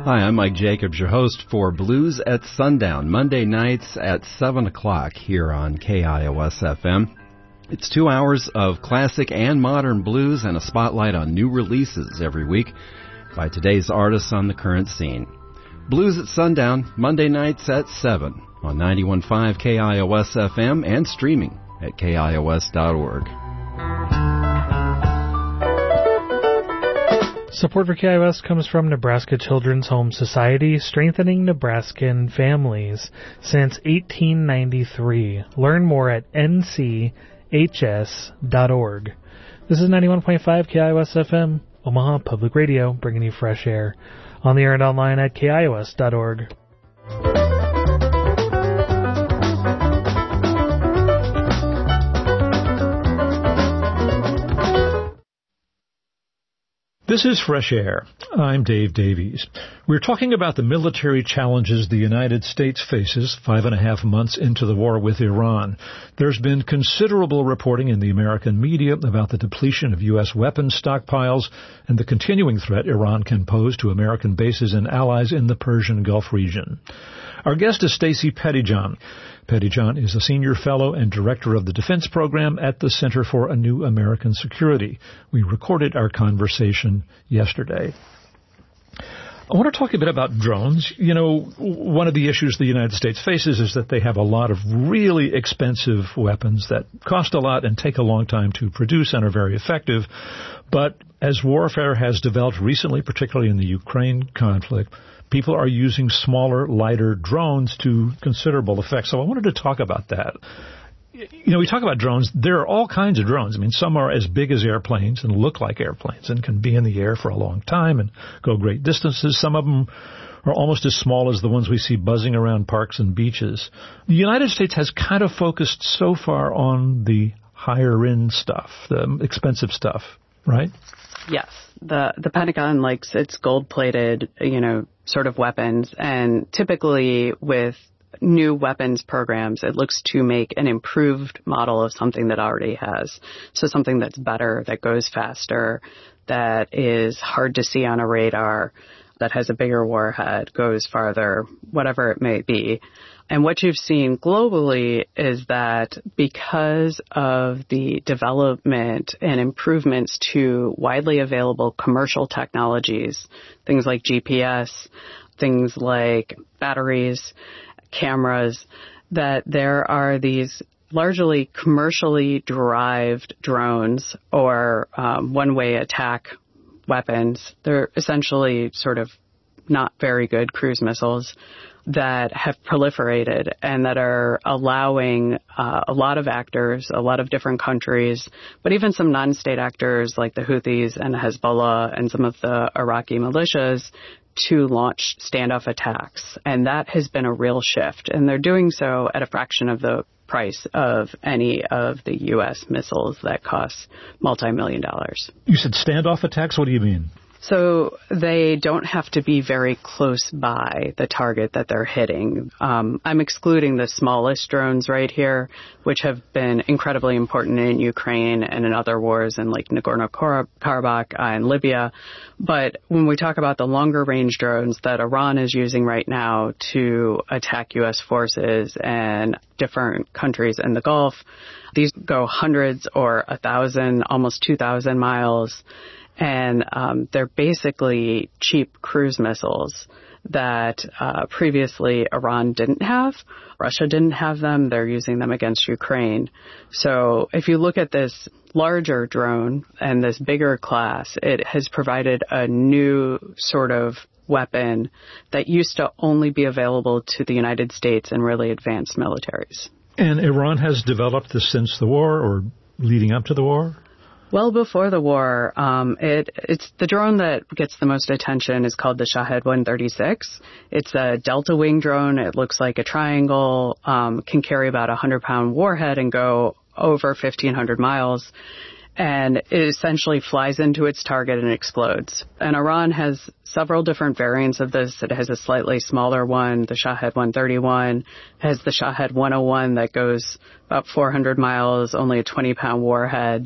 Hi, I'm Mike Jacobs, your host for Blues at Sundown, Monday nights at 7 o'clock here on KIOS-FM. It's 2 hours of classic and modern blues and a spotlight on new releases every week by today's artists on the current scene. Blues at Sundown, Monday nights at 7 on 91.5 KIOS-FM and streaming at KIOS.org. Support for KIOS comes from Nebraska Children's Home Society, strengthening Nebraskan families since 1893. Learn more at nchs.org. This is 91.5 KIOS-FM, Omaha Public Radio, bringing you fresh air. On the air and online at KIOS.org. This is Fresh Air. I'm Dave Davies. We're talking about the military challenges the United States faces 5.5 months into the war with Iran. There's been considerable reporting in the American media about the depletion of U.S. weapons stockpiles and the continuing threat Iran can pose to American bases and allies in the Persian Gulf region. Our guest is Stacey Pettyjohn. Pettyjohn is a senior fellow and director of the defense program at the Center for a New American Security. We recorded our conversation yesterday. I want to talk a bit about drones. You know, one of the issues the United States faces is that they have a lot of really expensive weapons that cost a lot and take a long time to produce and are very effective. But as warfare has developed recently, particularly in the Ukraine conflict, people are using smaller, lighter drones to considerable effect. So I wanted to talk about that. You know, we talk about drones. There are all kinds of drones. I mean, some are as big as airplanes and look like airplanes and can be in the air for a long time and go great distances. Some of them are almost as small as the ones we see buzzing around parks and beaches. The United States has kind of focused so far on the higher-end stuff, the expensive stuff, right? Yes. The Pentagon likes its gold-plated, sort of weapons, and typically with new weapons programs, it looks to make an improved model of something that already has. So something that's better, that goes faster, that is hard to see on a radar, that has a bigger warhead, goes farther, whatever it may be. And what you've seen globally is that because of the development and improvements to widely available commercial technologies, things like GPS, things like batteries, cameras, that there are these largely commercially derived drones or one-way attack weapons. They're essentially sort of not very good cruise missiles that have proliferated and that are allowing a lot of actors, a lot of different countries, but even some non-state actors like the Houthis and Hezbollah and some of the Iraqi militias to launch standoff attacks. And that has been a real shift. And they're doing so at a fraction of the price of any of the U.S. missiles that cost multi-million dollars. You said standoff attacks? What do you mean? So they don't have to be very close by the target that they're hitting. I'm excluding the smallest drones right here, which have been incredibly important in Ukraine and in other wars in like Nagorno-Karabakh and Libya. But when we talk about the longer range drones that Iran is using right now to attack U.S. forces and different countries in the Gulf, these go hundreds or 1,000, almost 2,000 miles. And they're basically cheap cruise missiles that previously Iran didn't have. Russia didn't have them. They're using them against Ukraine. So if you look at this larger drone and this bigger class, it has provided a new sort of weapon that used to only be available to the United States and really advanced militaries. And Iran has developed this since the war or leading up to the war? Well before the war, it's the drone that gets the most attention is called the Shahed 136. It's a delta wing drone. It looks like a triangle, can carry about a 100-pound warhead and go over 1,500 miles. And it essentially flies into its target and explodes. And Iran has several different variants of this. It has a slightly smaller one, the Shahed 131, has the Shahed 101 that goes about 400 miles, only a 20-pound warhead.